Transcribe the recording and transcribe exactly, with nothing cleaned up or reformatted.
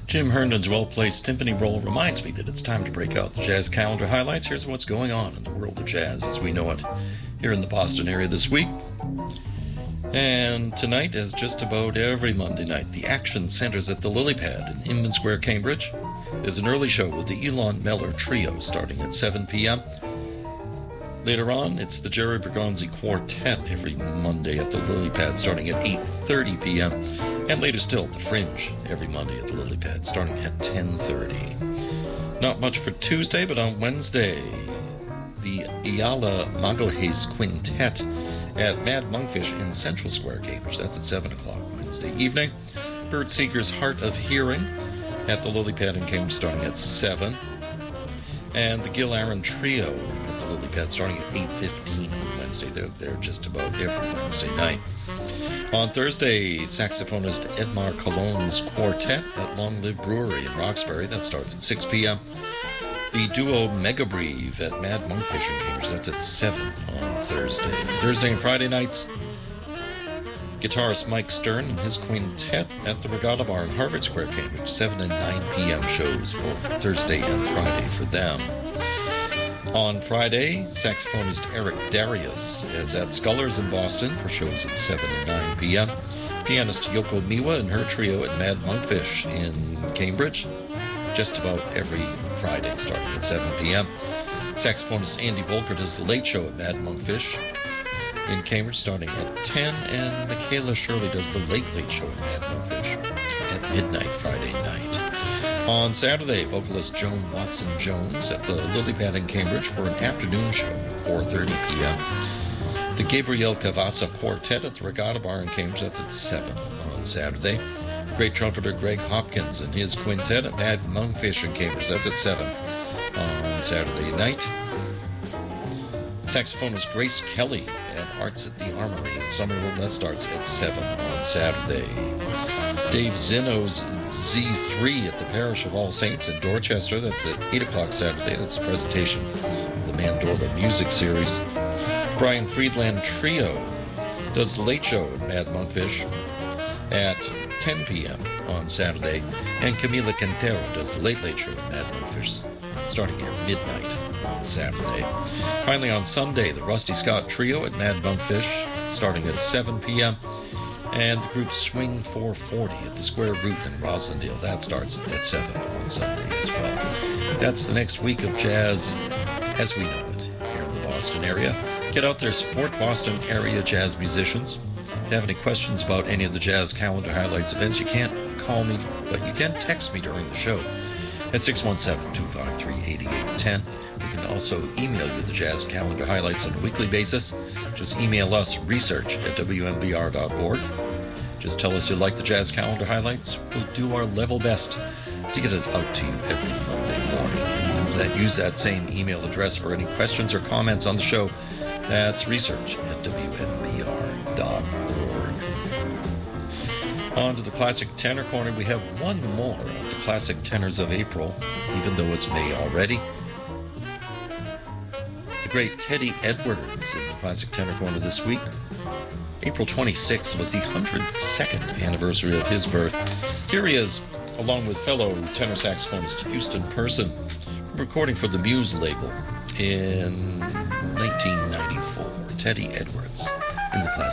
Jim Herndon's well-placed timpani roll reminds me that it's time to break out the jazz calendar highlights. Here's what's going on in the world of jazz as we know it here in the Boston area this week. And tonight, as just about every Monday night, the action centers at the Lily Pad in Inman Square, Cambridge. There's an early show with the Elon Meller Trio starting at seven p.m. Later on, it's the Jerry Bergonzi Quartet every Monday at the Lily Pad starting at eight thirty p.m. And later still, the Fringe every Monday at the Lily Pad starting at ten thirty. Not much for Tuesday, but on Wednesday, the Ayala Magalhaes Quintet at Mad Monkfish in Central Square, Cambridge. That's at seven o'clock Wednesday evening. Birdseeker's Heart of Hearing at the Lily Pad in Cambridge starting at seven. And the Gil Aaron Trio at the Lily Pad starting at eight fifteen on Wednesday. They're there just about every Wednesday night. On Thursday, saxophonist Edmar Colon's Quartet at Long Live Brewery in Roxbury. That starts at six p.m. The duo Megabreve at Mad Monkfish in Cambridge. That's at seven on Thursday. Thursday and Friday nights, guitarist Mike Stern and his quintet at the Regatta Bar in Harvard Square, Cambridge. seven and nine p.m. shows, both Thursday and Friday for them. On Friday, saxophonist Eric Darius is at Scullers in Boston for shows at seven and nine p.m. Pianist Yoko Miwa and her trio at Mad Monkfish in Cambridge, just about every Friday starting at seven p.m. Saxophonist Andy Volker does the Late Show at Mad Monkfish in Cambridge starting at ten, and Michaela Shirley does the Late Late Show at Mad Monkfish at midnight Friday night. On Saturday, vocalist Joan Watson-Jones at the Lily Pad in Cambridge for an afternoon show at four thirty p.m. The Gabriel Cavassa Quartet at the Regatta Bar in Cambridge, that's at seven on Saturday. Great trumpeter Greg Hopkins and his quintet at Mad Monkfish in Cambridge, that's at seven on Saturday night. Saxophonist Grace Kelly at Arts at the Armory in Somerville, that starts at seven on Saturday. Dave Zinno's Z three at the Parish of All Saints in Dorchester. That's at eight o'clock Saturday. That's a presentation of the Mandorla Music Series. Brian Friedland Trio does the Late Show at Mad Monkfish at ten p.m. on Saturday. And Camila Quintero does the Late Late Show at Mad Monkfish starting at midnight on Saturday. Finally, on Sunday, the Rusty Scott Trio at Mad Monkfish starting at seven p.m. And the group Swing four forty at the Square Root in Roslindale. That starts at seven on Sunday as well. That's the next week of jazz as we know it here in the Boston area. Get out there, support Boston area jazz musicians. If you have any questions about any of the Jazz Calendar Highlights events, you can't call me, but you can text me during the show at six one seven, two five three, eight eight one zero. You can also email you the Jazz Calendar Highlights on a weekly basis. Just email us, research at w m b r dot org. Just tell us you like the Jazz Calendar Highlights. We'll do our level best to get it out to you every Monday morning. Use that, use that same email address for any questions or comments on the show. That's research at w m b r dot org. On to the Classic Tenor Corner. We have one more of the Classic Tenors of April, even though it's May already. The great Teddy Edwards in the Classic Tenor Corner this week. April twenty-sixth was the one hundred second anniversary of his birth. Here he is, along with fellow tenor saxophonist Houston Person, recording for the Muse label in nineteen ninety-four. Teddy Edwards in the Classic